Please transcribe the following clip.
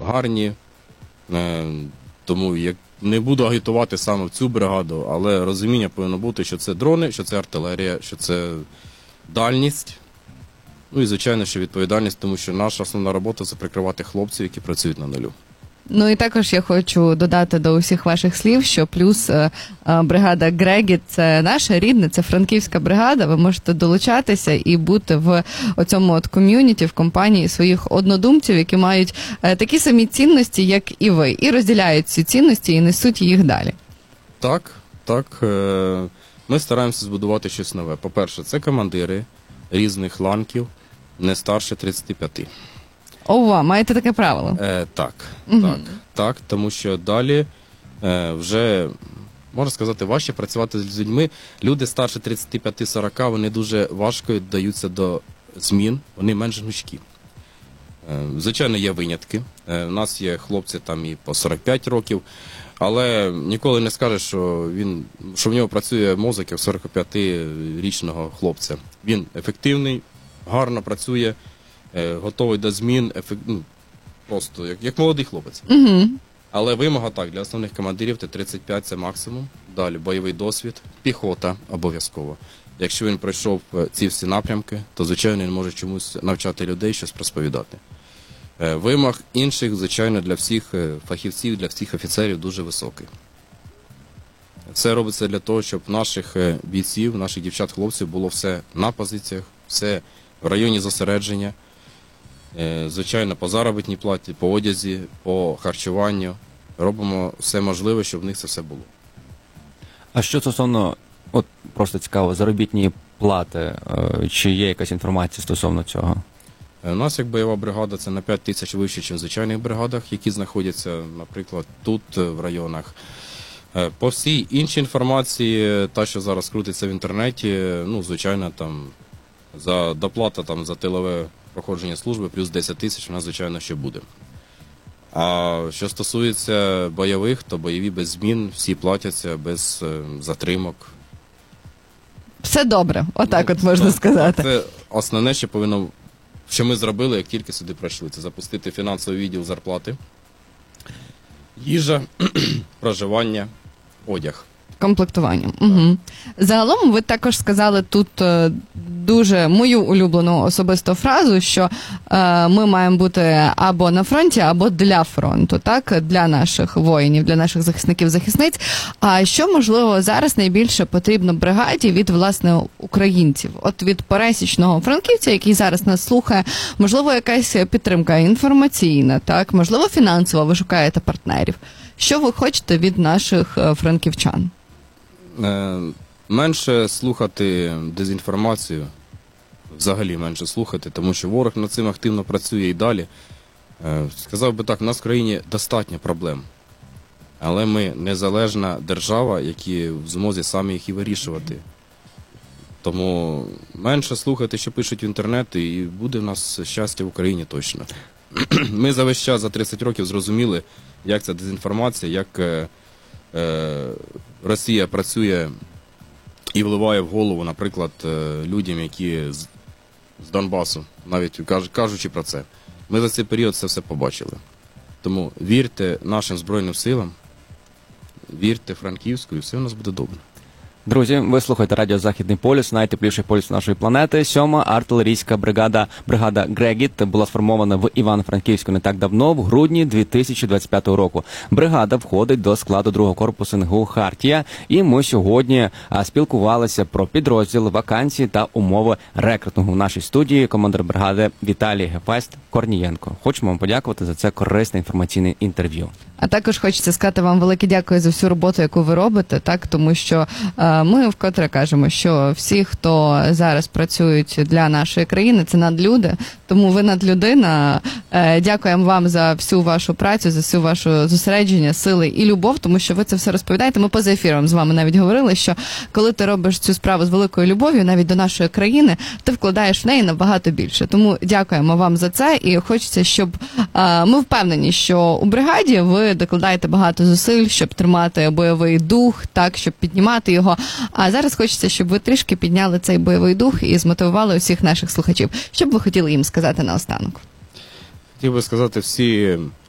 гарні. Тому не буду агітувати саме в цю бригаду, але розуміння повинно бути, що це дрони, що це артилерія, що це дальність. Ну і, звичайно, що відповідальність, тому що наша основна робота – це прикривати хлопців, які працюють на нулю. Ну і також я хочу додати до усіх ваших слів, що плюс бригада Грегіт – це наша рідна, це франківська бригада. Ви можете долучатися і бути в оцьому от ком'юніті, в компанії своїх однодумців, які мають такі самі цінності, як і ви, і розділяють ці цінності і несуть їх далі. Так. Ми стараємося збудувати щось нове. По-перше, це командири різних ланків, не старше 35. Ова, маєте таке правило? Так, тому що далі вже, можна сказати, важче працювати з людьми. Люди старше 35-40, вони дуже важко даються до змін, вони менш гнучкі. Звичайно, є винятки. У нас є хлопці там і по 45 років, але ніколи не скажеш, що в нього працює мозок, як 45-річного хлопця. Він ефективний, гарно працює, готовий до змін, просто як молодий хлопець. Але вимога так, для основних командирів – 35 – це максимум. Далі бойовий досвід, піхота обов'язково. Якщо він пройшов ці всі напрямки, то, звичайно, він може чомусь навчати людей, щось розповідати. Вимог інших, звичайно, для всіх фахівців, для всіх офіцерів дуже високий. Все робиться для того, щоб наших бійців, наших дівчат-хлопців було все на позиціях, все в районі зосередження. Звичайно, по заробітній платі, по одязі, по харчуванню. Робимо все можливе, щоб в них це все було. А що стосовно, от просто цікаво, заробітні плати, чи є якась інформація стосовно цього? У нас як бойова бригада це на 5 тисяч вище, ніж в звичайних бригадах, які знаходяться, наприклад, тут, в районах. По всій іншій інформації, та, що зараз крутиться в інтернеті, звичайно, там, доплата за тилове проходження служби плюс 10 тисяч у нас, звичайно, ще буде. А що стосується бойових, то бойові без змін, всі платяться без затримок. Все добре, отак от можна сказати. Це основне, що ми зробили, як тільки сюди прийшли. Це запустити фінансовий відділ зарплати, їжа, проживання, одяг. Комплектування. Угу. Загалом ви також сказали тут дуже мою улюблену особисту фразу, що ми маємо бути або на фронті, або для фронту, так? Для наших воїнів, для наших захисників-захисниць. А що, можливо, зараз найбільше потрібно бригаді від, власне, українців? От від пересічного франківця, який зараз нас слухає, можливо, якась підтримка інформаційна, так? Можливо, фінансово ви шукаєте партнерів. Що ви хочете від наших франківчан? Менше слухати дезінформацію, взагалі менше слухати, тому що ворог над цим активно працює і далі. Сказав би так, у нас в країні достатньо проблем, але ми незалежна держава, які в змозі самі їх і вирішувати. Тому менше слухати, що пишуть в інтернеті, і буде в нас щастя в Україні точно. Ми за весь час, за 30 років зрозуміли, як ця дезінформація, як Росія працює і вливає в голову, наприклад, людям, які з Донбасу, навіть кажучи про це. Ми за цей період це все побачили. Тому вірте нашим Збройним силам, вірте Франківську, і все у нас буде добре. Друзі, ви слухаєте радіо «Західний полюс», найтепліший полюс нашої планети. 7-ма артилерійська бригада Грегіт була сформована в Івано-Франківську не так давно, в грудні 2025 року. Бригада входить до складу 2-го корпусу НГУ «Хартія», і ми сьогодні спілкувалися про підрозділ, вакансії та умови рекрутингу. В нашій студії командир бригади Віталій Гефест Корнієнко. Хочемо вам подякувати за це корисне інформаційне інтерв'ю. А також хочеться сказати вам велике дякую за всю роботу, яку ви робите, так, тому що ми вкотре кажемо, що всі, хто зараз працюють для нашої країни, це надлюди, тому ви надлюдина. Дякуємо вам за всю вашу працю, за всю вашу зосередження, сили і любов, тому що ви це все розповідаєте. Ми поза ефіром з вами навіть говорили, що коли ти робиш цю справу з великою любов'ю, навіть до нашої країни, ти вкладаєш в неї набагато більше. Тому дякуємо вам за це, і хочеться, щоб ми впевнені, що у бригаді ви докладаєте багато зусиль, щоб тримати бойовий дух, так, щоб піднімати його. А зараз хочеться, щоб ви трішки підняли цей бойовий дух і змотивували усіх наших слухачів. Що б ви хотіли їм сказати наостанок? Хотів би сказати, всі